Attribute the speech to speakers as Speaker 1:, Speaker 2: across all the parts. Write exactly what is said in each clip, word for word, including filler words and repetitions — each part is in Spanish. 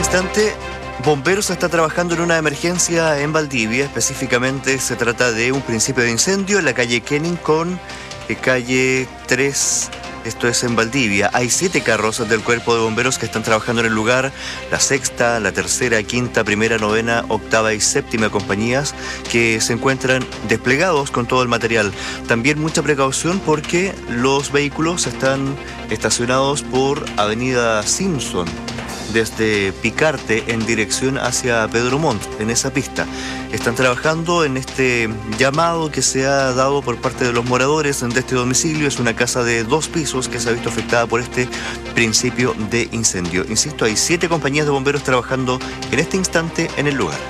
Speaker 1: instante, Bomberos está trabajando en una emergencia en Valdivia. Específicamente se trata de un principio de incendio en la calle Kenning con eh, calle tres. Esto es en Valdivia. Hay siete carros del cuerpo de bomberos que están trabajando en el lugar. La sexta, la tercera, quinta, primera, novena, octava y séptima compañías que se encuentran desplegados con todo el material. También mucha precaución porque los vehículos están estacionados por Avenida Simpson, desde Picarte en dirección hacia Pedro Montt, en esa pista. Están trabajando en este llamado que se ha dado por parte de los moradores de este domicilio. Es una casa de dos pisos que se ha visto afectada por este principio de incendio. Insisto, hay siete compañías de bomberos trabajando en este instante en el lugar.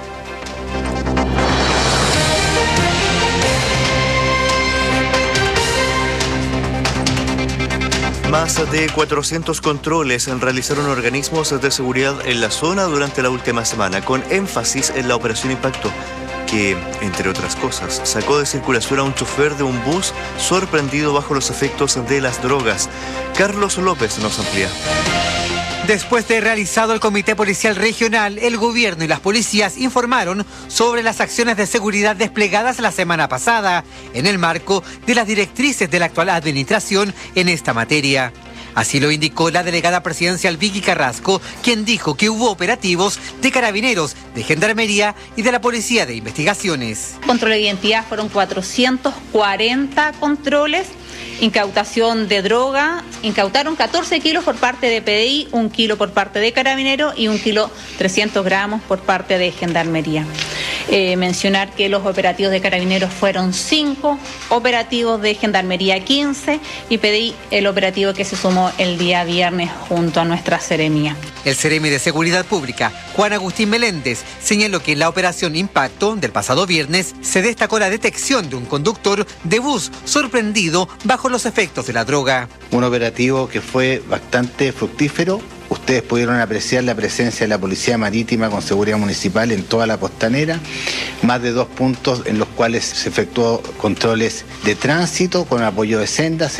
Speaker 1: Más de cuatrocientos controles realizaron organismos de seguridad en la zona durante la última semana, con énfasis en la Operación Impacto, que, entre otras cosas, sacó de circulación a un chofer de un bus sorprendido bajo los efectos de las drogas. Carlos López nos amplía.
Speaker 2: Después de realizado el Comité Policial Regional, el gobierno y las policías informaron sobre las acciones de seguridad desplegadas la semana pasada, en el marco de las directrices de la actual administración en esta materia. Así lo indicó la delegada presidencial Vicky Carrasco, quien dijo que hubo operativos de carabineros, de gendarmería y de la Policía de Investigaciones.
Speaker 3: Control de identidad fueron cuatrocientos cuarenta controles. Incautación de droga, incautaron catorce kilos por parte de P D I, un kilo por parte de Carabinero y un kilo trescientos gramos por parte de Gendarmería. Eh, mencionar que los operativos de Carabineros fueron cinco, operativos de Gendarmería quince y P D I el operativo que se sumó el día viernes junto a nuestra Seremía.
Speaker 2: El Seremi de Seguridad Pública, Juan Agustín Meléndez, señaló que en la operación Impacto del pasado viernes se destacó la detección de un conductor de bus sorprendido bajo los efectos de la droga.
Speaker 4: Un operativo que fue bastante fructífero. Ustedes pudieron apreciar la presencia de la Policía Marítima con Seguridad Municipal en toda la costanera, más de dos puntos en los cuales se efectuó controles de tránsito con apoyo de sendas.